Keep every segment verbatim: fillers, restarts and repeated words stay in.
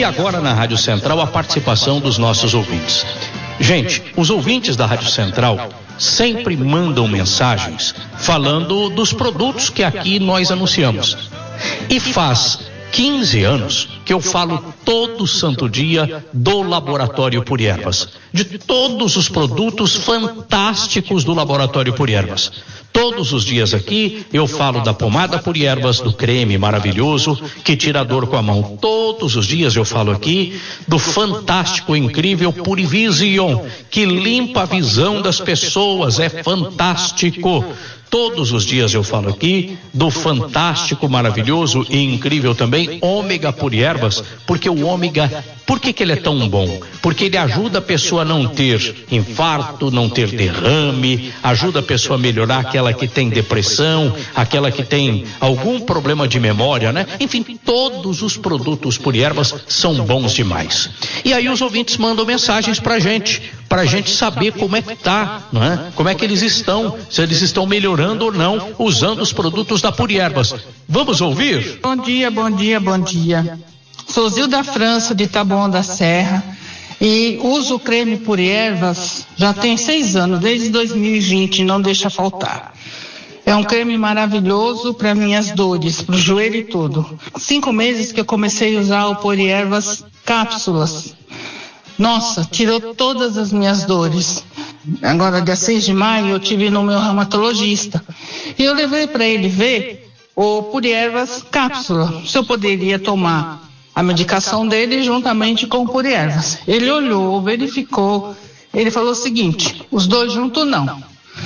E agora na Rádio Central a participação dos nossos ouvintes. Gente, os ouvintes da Rádio Central sempre mandam mensagens falando dos produtos que aqui nós anunciamos. E faz quinze anos que eu falo todo santo dia do Laboratório Puri Ervas, de todos os produtos fantásticos do Laboratório Puri Ervas. Todos os dias aqui eu falo da pomada Puri Ervas, do creme maravilhoso que tira a dor com a mão. Todos os dias eu falo aqui do fantástico, incrível Puri Vision, que limpa a visão das pessoas, é fantástico. Todos os dias eu falo aqui do fantástico, maravilhoso e incrível também ômega Puri Ervas, porque o ômega, por que que ele é tão bom? Porque ele ajuda a pessoa a não ter infarto, não ter derrame, ajuda a pessoa a melhorar aquela que tem depressão, aquela que tem algum problema de memória, né? Enfim, todos os produtos Puri Ervas são bons demais. E aí os ouvintes mandam mensagens pra gente, pra gente saber como é que tá, não é? Como é que eles estão, se eles estão melhorando ou não, usando os produtos da Puri Ervas. Vamos ouvir? Bom dia, bom dia, bom dia. Sou Zilda França, de Taboão da Serra, e uso o creme Puri Ervas já tem seis anos, desde dois mil e vinte, não deixa faltar. É um creme maravilhoso para minhas dores, para o joelho e tudo. Cinco meses que eu comecei a usar o Puri Ervas cápsulas. Nossa, tirou todas as minhas dores. Agora, dia seis de maio, eu tive no meu reumatologista. E eu levei para ele ver o Puri Ervas cápsula. Se eu poderia tomar a medicação dele juntamente com o Puri Ervas. Ele olhou, verificou. Ele falou o seguinte: os dois juntos não.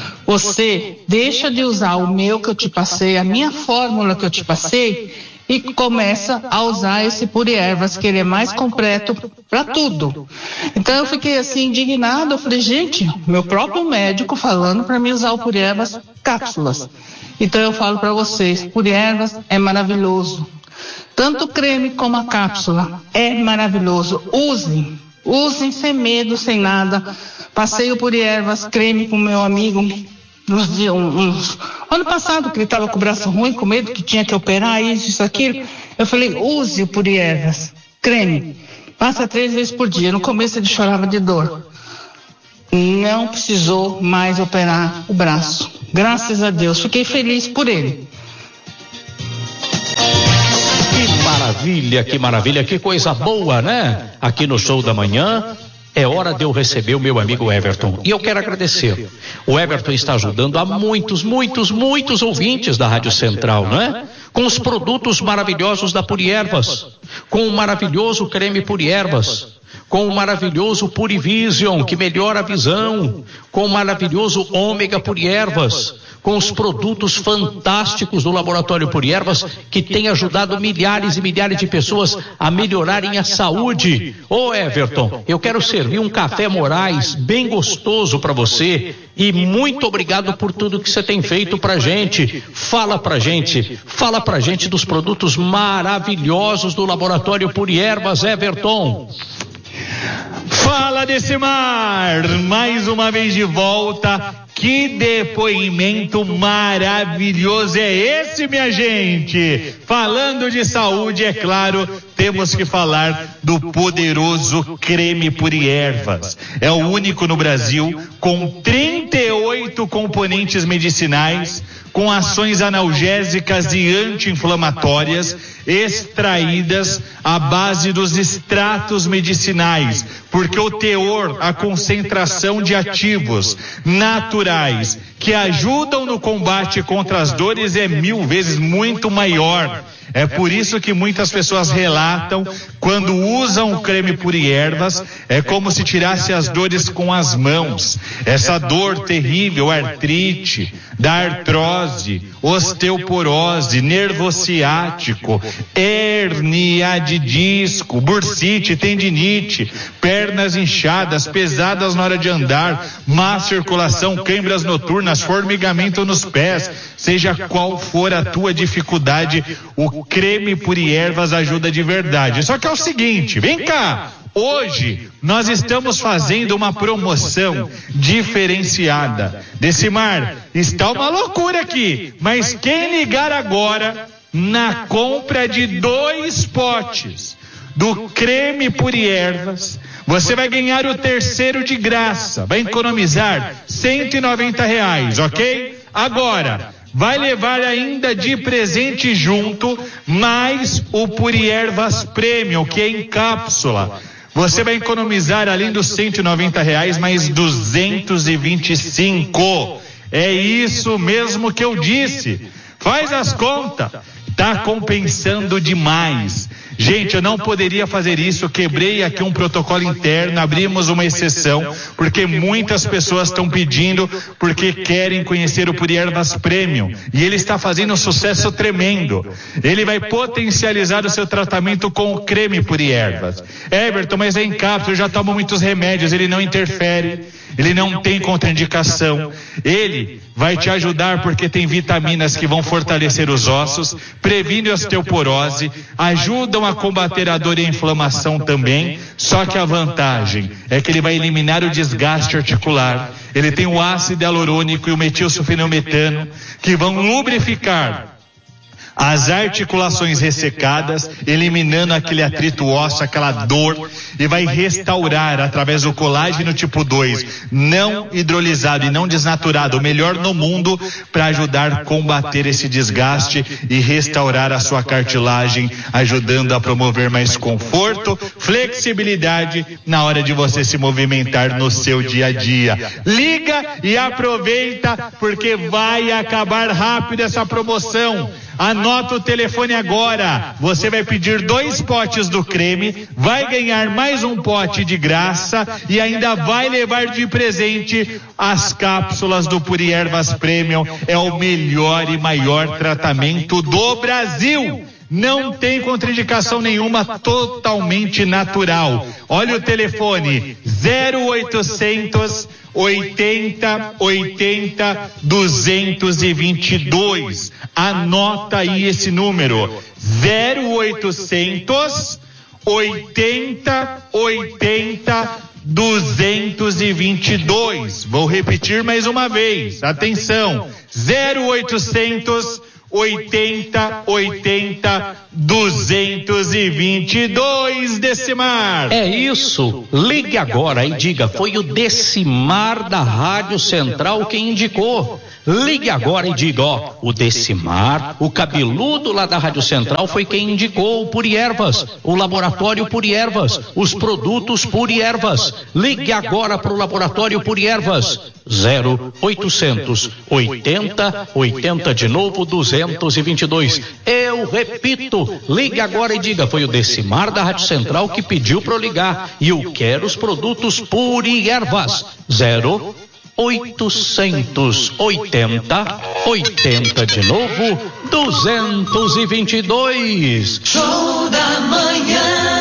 Você deixa de usar o meu que eu te passei, a minha fórmula que eu te passei, e começa a usar esse Puri Ervas, que ele é mais completo para tudo. Então eu fiquei assim indignado, eu falei, gente, meu próprio médico falando para mim usar o Puri Ervas cápsulas. Então eu falo para vocês, Puri Ervas é maravilhoso. Tanto o creme como a cápsula é maravilhoso. Usem, usem sem medo, sem nada. Passei o Puri Ervas creme com meu amigo nos dias, uns, ano passado, que ele estava com o braço ruim, com medo que tinha que operar isso, isso, aquilo. Eu falei, use o Puri Ervas, creme, passa três vezes por dia. No começo ele chorava de dor. Não precisou mais operar o braço. Graças a Deus, fiquei feliz por ele. Que maravilha, que maravilha, que coisa boa, né? Aqui no Show da Manhã. É hora de eu receber o meu amigo Everton. E eu quero agradecer. O Everton está ajudando a muitos, muitos, muitos ouvintes da Rádio Central, não é? Com os produtos maravilhosos da Puri Ervas. Com o maravilhoso creme Puri Ervas. Com o maravilhoso Puri Vision, que melhora a visão. Com o maravilhoso ômega Puri Ervas. Com os produtos fantásticos do Laboratório Puri Ervas, que tem ajudado milhares e milhares de pessoas a melhorarem a saúde. Ô Everton, eu quero servir um café Moraes bem gostoso para você e muito obrigado por tudo que você tem feito pra gente. Fala pra gente, fala pra gente dos produtos maravilhosos do Laboratório Puri Ervas, Everton. Fala desse mar, mais uma vez de volta. Que depoimento maravilhoso é esse, minha gente? Falando de saúde, é claro, temos que falar do poderoso creme Puri Ervas. É o único no Brasil com trinta e oito componentes medicinais, com ações analgésicas e anti-inflamatórias extraídas à base dos extratos medicinais, porque o teor, a concentração de ativos naturais que ajudam no combate contra as dores é mil vezes muito maior. É por isso que muitas pessoas relatam, quando usam o creme Puri Ervas, é como se tirasse as dores com as mãos. Essa dor terrível, artrite, da artrose, osteoporose, nervo ciático, hérnia de disco, bursite, tendinite, pernas inchadas, pesadas na hora de andar, má circulação, câimbras noturnas, formigamento nos pés, seja qual for a tua dificuldade, o creme Puri Ervas ajuda de verdade. Só que é o seguinte, vem cá, hoje nós estamos fazendo uma promoção diferenciada. Decimar, está uma loucura aqui, mas quem ligar agora na compra de dois potes do creme Puri Ervas, você vai ganhar o terceiro de graça, vai economizar cento e noventa reais, ok? Agora, vai levar ainda de presente junto mais o Puri Ervas Premium, que é em cápsula. Você vai economizar, além dos cento e noventa reais, mais duzentos e vinte e cinco. É isso mesmo que eu disse. Faz as contas. Tá compensando demais. Gente, eu não poderia fazer isso, quebrei aqui um protocolo interno, abrimos uma exceção, porque muitas pessoas estão pedindo, porque querem conhecer o Puri Ervas Premium, e ele está fazendo um sucesso tremendo. Ele vai potencializar o seu tratamento com o creme Puri Ervas. Everton, mas é em cápsula, eu já tomo muitos remédios, ele não interfere, ele não tem contraindicação, ele vai te ajudar porque tem vitaminas que vão fortalecer os ossos, previne a osteoporose, ajudam a combater a dor e a inflamação também, só que a vantagem é que ele vai eliminar o desgaste articular, ele tem o ácido hialurônico e o metilsulfenometano que vão lubrificar as articulações ressecadas, eliminando aquele atrito ósseo, aquela dor, e vai restaurar através do colágeno tipo dois, não hidrolisado e não desnaturado, o melhor no mundo, para ajudar a combater esse desgaste e restaurar a sua cartilagem, ajudando a promover mais conforto, flexibilidade na hora de você se movimentar no seu dia a dia. Liga e aproveita, porque vai acabar rápido essa promoção. Anota o telefone agora. Você vai pedir dois potes do creme, vai ganhar mais um pote de graça e ainda vai levar de presente as cápsulas do Puri Ervas Premium. É o melhor e maior tratamento do Brasil. Não tem contraindicação nenhuma, totalmente natural. Olha o telefone, zero oitocentos, oitenta, oitenta, duzentos e vinte e dois. Anota aí esse número, zero oitocentos, oitenta, oitenta, duzentos e vinte e dois. Vou repetir mais uma vez, atenção, zero oitocentos, oitenta, oitenta, duzentos e vinte e dois, Decimar. É isso, ligue agora e diga, foi o Decimar da Rádio Central quem indicou. Ligue agora e diga, ó, o Decimar, o cabeludo lá da Rádio Central foi quem indicou o Puri Ervas, o laboratório Puri Ervas, os produtos Puri Ervas. Ligue agora para o laboratório Puri Ervas, zero oitocentos, oitenta, oitenta de novo, duzentos e vinte e dois. Eu repito, ligue agora e diga, foi o Decimar da Rádio Central que pediu para eu ligar e eu quero os produtos Puri Ervas, zero oitocentos, oitenta, oitenta de novo, duzentos e vinte e dois. Show da manhã.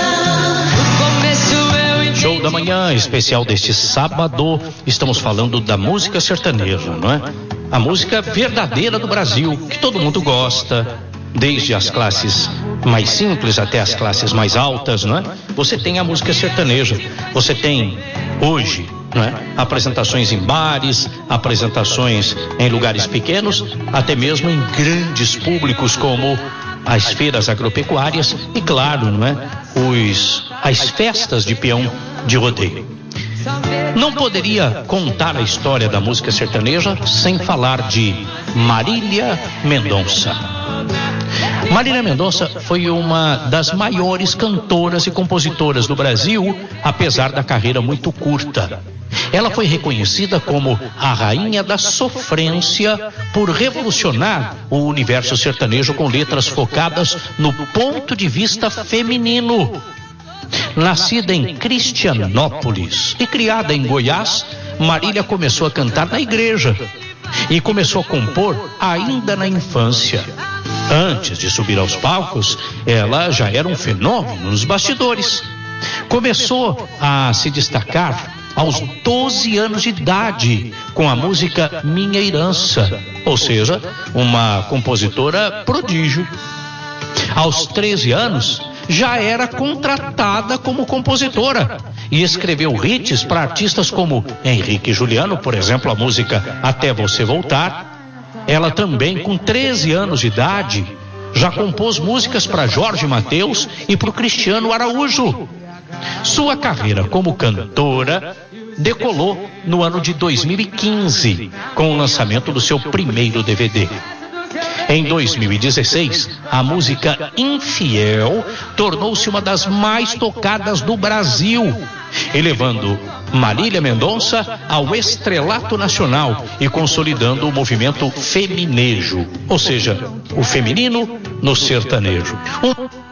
Show da manhã, especial deste sábado. Estamos falando da música sertaneja, não é? A música verdadeira do Brasil, que todo mundo gosta, desde as classes mais simples até as classes mais altas, não é? Você tem a música sertaneja, você tem hoje, não é? Apresentações em bares, apresentações em lugares pequenos, até mesmo em grandes públicos como as feiras agropecuárias e, claro, não é? Os, as festas de peão de rodeio. Não poderia contar a história da música sertaneja sem falar de Marília Mendonça. Marília Mendonça foi uma das maiores cantoras e compositoras do Brasil, apesar da carreira muito curta. Ela foi reconhecida como a rainha da sofrência por revolucionar o universo sertanejo com letras focadas no ponto de vista feminino. Nascida em Cristianópolis e criada em Goiás, Marília começou a cantar na igreja e começou a compor ainda na infância. Antes de subir aos palcos, ela já era um fenômeno nos bastidores. Começou a se destacar aos doze anos de idade com a música Minha Herança, ou seja, uma compositora prodígio. Aos treze anos, já era contratada como compositora e escreveu hits para artistas como Henrique e Juliano, por exemplo, a música Até Você Voltar. Ela também, com treze anos de idade, Já compôs músicas para Jorge Mateus e para o Cristiano Araújo. Sua carreira como cantora decolou no ano de dois mil e quinze, com o lançamento do seu primeiro D V D. Em dois mil e dezesseis, a música Infiel tornou-se uma das mais tocadas do Brasil, elevando Marília Mendonça ao estrelato nacional e consolidando o movimento feminejo, ou seja, o feminino no sertanejo. Um